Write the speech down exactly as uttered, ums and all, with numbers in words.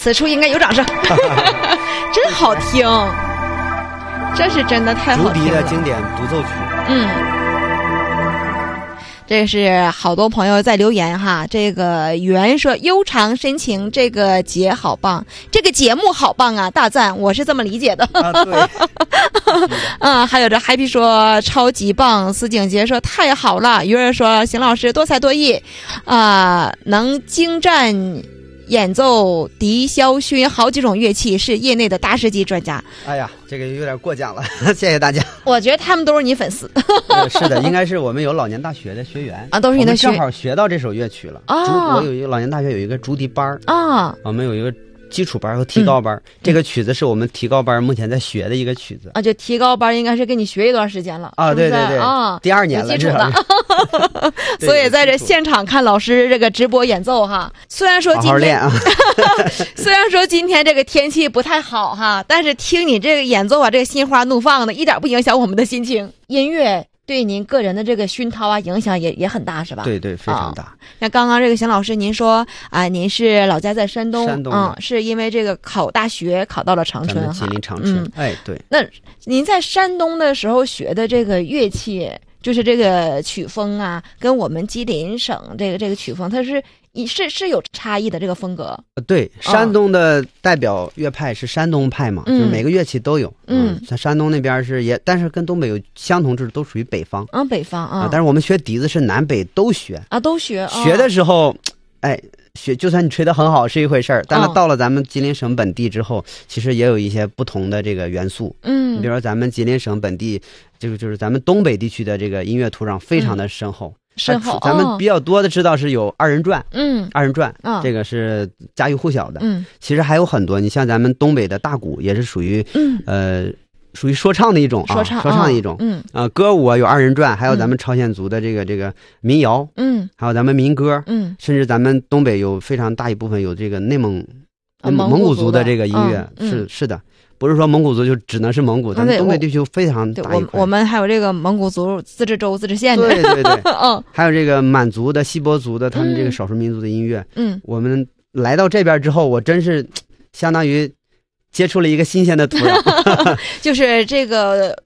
此处应该有掌声，真好听，这是真的太好听了。 竹笛的经典独奏曲。 嗯。这是好多朋友在留言哈，这个袁说悠长深情，这个节好棒，这个节目好棒啊，大赞，我是这么理解的。 啊，对。 嗯，还有这 Happy 说超级棒，思景杰说太好了，鱼儿说邢老师多才多艺，啊、呃，能精湛演奏笛、箫、埙好几种乐器，是业内的大师级专家。 哎呀，这个有点过奖了，谢谢大家。 我觉得他们都是你粉丝。 呃、是的，应该是我们有老年大学的学员啊，都是你的学员， 正好学到这首乐曲了。 啊， 我有一个老年大学有一个竹笛班啊， 我们有一个基础班和提高班、嗯、这个曲子是我们提高班目前在学的一个曲子啊，就提高班应该是给你学一段时间了啊， 是不是？ 对对对啊， 第二年了， 基础的。所以在这现场看老师这个直播演奏哈，虽然说今天好好练啊虽然说今天这个天气不太好哈，但是听你这个演奏啊，这个心花怒放的，一点不影响我们的心情。音乐对您个人的这个熏陶啊，影响也也很大，是吧？ 对对，非常大。 那、哦、刚刚这个邢老师，您说啊、呃，您是老家在山东， 山东嗯，是因为这个考大学考到了长春哈， 吉林长春、 嗯， 哎，对。 那您在山东的时候学的这个乐器，就是这个曲风啊，跟我们吉林省这个这个曲风，它是是是有差异的这个风格。 对，山东的代表乐派是山东派嘛， 嗯、 就是每个乐器都有。 嗯， 在、嗯、山东那边是也，但是跟东北有相同，就是都属于北方。 嗯，北方啊、 呃。但是我们学笛子是南北都学啊，都学。 哦、学的时候，哎。学就算你吹得很好是一回事儿，但是到了咱们吉林省本地之后、哦，其实也有一些不同的这个元素。 嗯， 你比如说咱们吉林省本地，这个就是咱们东北地区的这个音乐土壤非常的深厚。 嗯、深厚。 咱们比较多的知道是有二人转， 嗯， 二人转， 嗯， 这个是家喻户晓的。 嗯， 其实还有很多，你像咱们东北的大鼓也是属于， 嗯， 呃。属于说唱的一种啊， 说唱说唱的一种， 嗯啊、呃，歌舞啊有二人转，还有咱们朝鲜族的这个、嗯、这个民谣， 嗯， 还有咱们民歌， 嗯， 甚至咱们东北有非常大一部分有这个内蒙、 啊、 蒙古族的这个音乐， 嗯、 是是的，不是说蒙古族就只能是蒙古，咱们东北地区非常大一块。 我我们还有这个蒙古族自治州、自治县的， 对对对， 嗯， 还有这个满族的、锡伯族的，他们这个少数民族的音乐， 嗯， 我们来到这边之后，我真是相当于。接触了一个新鲜的土壤， 就是这个